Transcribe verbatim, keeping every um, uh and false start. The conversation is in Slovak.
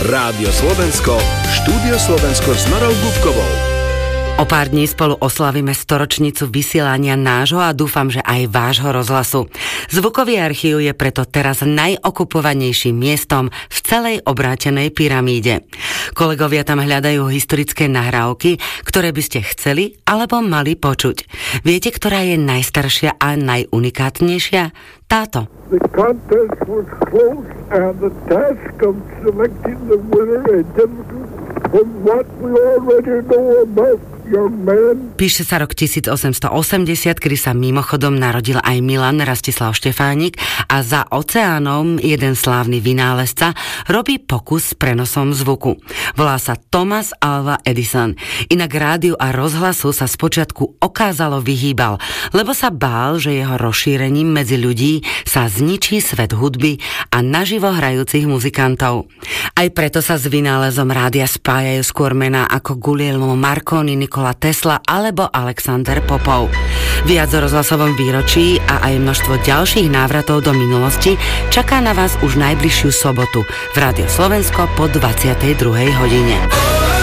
Rádio Slovensko, Štúdio Slovensko s Marou Bubkovou. O pár dní spolu oslavíme storočnicu vysielania nášho a dúfam, že aj vášho rozhlasu. Zvukový archív je preto teraz najokupovanejším miestom v celej obrátenej pyramíde. Kolegovia tam hľadajú historické nahrávky, ktoré by ste chceli alebo mali počuť. Viete, ktorá je najstaršia a najunikátnejšia? Táto. The contest was close and the task of selecting the winner is difficult from what we already know about young man. Píše sa rok tisícosemstoosemdesiat, kedy sa mimochodom narodil aj Milan Rastislav Štefánik a za oceánom jeden slávny vynálezca robí pokus s prenosom zvuku. Volá sa Thomas Alva Edison. Inak rádiu a rozhlasu sa spočiatku okázalo vyhýbal, lebo sa bál, že jeho rozšírením medzi ľudí sa zničí svet hudby a naživo hrajúcich muzikantov. Aj preto sa s vynálezom rádia spájajú skôr mená ako Guglielmo Marconi, Nikola Tesla alebo Alexander Popov. Viac o rozhlasovom výročí a aj množstvo ďalších návratov do minulosti čaká na vás už najbližšiu sobotu v Rádiu Slovensko po dvadsiatej druhej hodine.